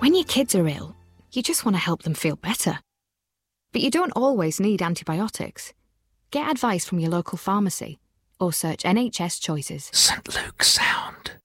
When your kids are ill, you just want to help them feel better. But you don't always need antibiotics. Get advice from your local pharmacy or search NHS Choices. St Luke's Sound.